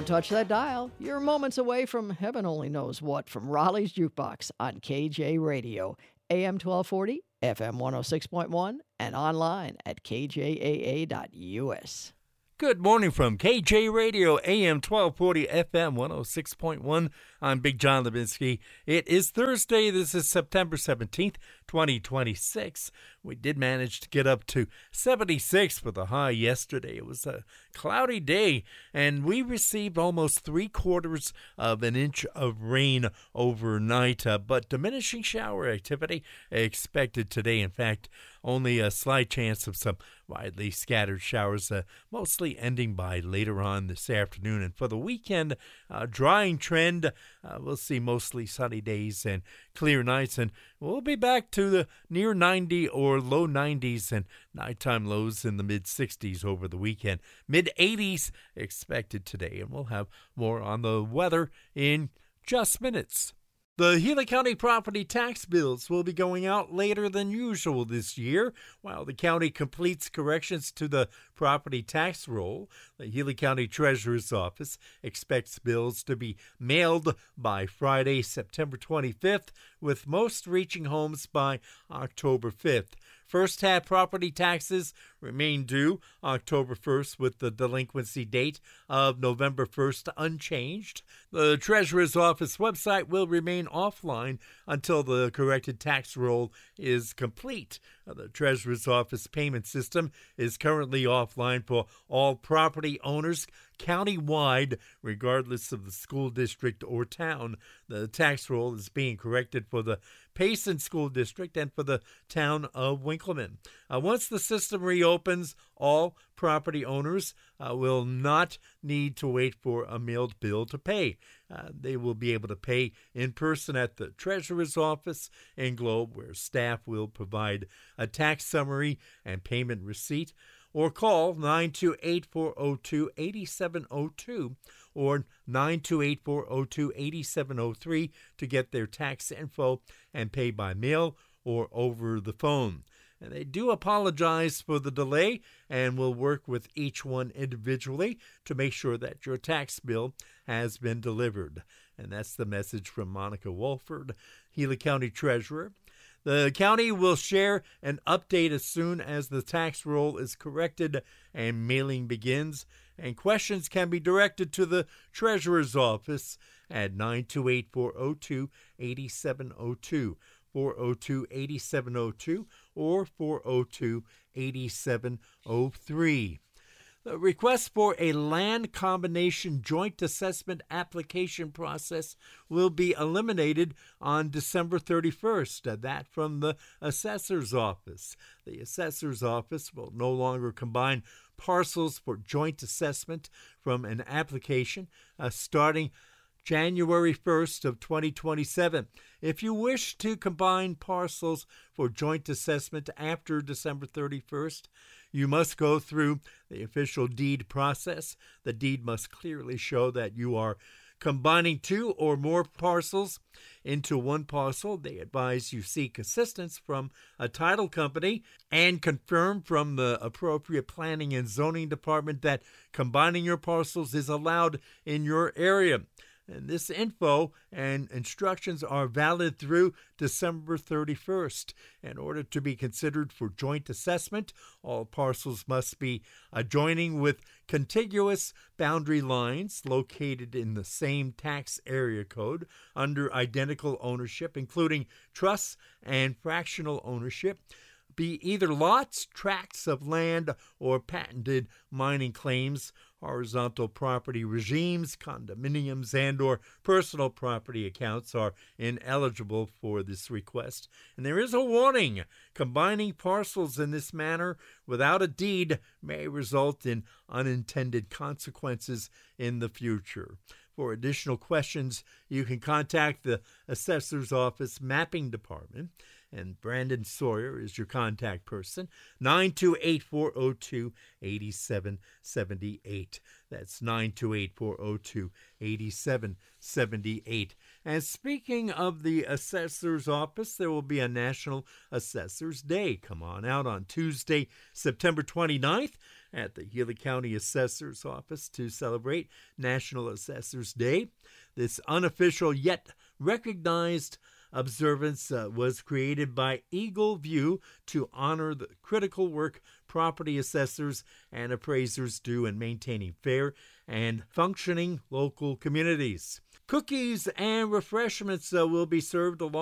Don't touch that dial. You're moments away from heaven only knows what from Raleigh's Jukebox on KJ Radio, AM 1240, FM 106.1, and online at kjaa.us. Good morning from KJ Radio, AM 1240, FM 106.1. I'm Big John Levinsky. It is Thursday. This is September 17th, 2026. We did manage to get up to 76 for the high yesterday. It was a cloudy day, and we received almost 3/4 of an inch of rain overnight, but diminishing shower activity expected today. In fact, only a slight chance of some widely scattered showers, mostly ending by later on this afternoon. And for the weekend, drying trend. We'll see mostly sunny days and clear nights, and we'll be back to the near 90 or low 90s and nighttime lows in the mid-60s over the weekend. Mid-80s expected today, and we'll have more on the weather in just minutes. The Healy County property tax bills will be going out later than usual this year. While the county completes corrections to the property tax roll, the Healy County Treasurer's Office expects bills to be mailed by Friday, September 25th, with most reaching homes by October 5th. First half property taxes remain due October 1st with the delinquency date of November 1st unchanged. The Treasurer's Office website will remain offline until the corrected tax roll is complete. The Treasurer's Office payment system is currently offline for all property owners county-wide, regardless of the school district or town. The tax roll is being corrected for the Payson School District and for the town of Winkleman. Once the system reopens, all property owners will not need to wait for a mailed bill to pay. They will be able to pay in person at the Treasurer's Office in Globe, where staff will provide a tax summary and payment receipt, or call 928-402-8702 or 928-402-8703 to get their tax info and pay by mail or over the phone. And they do apologize for the delay and will work with each one individually to make sure that your tax bill has been delivered. And that's the message from Monica Wolford, Healy County Treasurer. The county will share an update as soon as the tax roll is corrected and mailing begins, and questions can be directed to the Treasurer's Office at 928-402-8702, 402-8702, or 402-8703. The request for a land combination joint assessment application process will be eliminated on December 31st. That from the Assessor's Office. The Assessor's Office will no longer combine parcels for joint assessment from an application starting January 1st of 2027. If you wish to combine parcels for joint assessment after December 31st, you must go through the official deed process. The deed must clearly show that you are combining two or more parcels into one parcel. They advise you seek assistance from a title company and confirm from the appropriate planning and zoning department that combining your parcels is allowed in your area. And this info and instructions are valid through December 31st. In order to be considered for joint assessment, all parcels must be adjoining with contiguous boundary lines located in the same tax area code under identical ownership, including trusts and fractional ownership, be either lots, tracts of land, or patented mining claims, horizontal property regimes, condominiums, and or personal property accounts are ineligible for this request. And there is a warning. Combining parcels in this manner without a deed may result in unintended consequences in the future. For additional questions, you can contact the Assessor's Office Mapping Department and Brandon Sawyer is your contact person, 928-402-8778. That's 928-402-8778. And speaking of the Assessor's Office, there will be a National Assessor's Day. Come on out on Tuesday, September 29th at the Healy County Assessor's Office to celebrate National Assessor's Day. This unofficial yet recognized observance was created by Eagle View to honor the critical work property assessors and appraisers do in maintaining fair and functioning local communities. Cookies and refreshments will be served along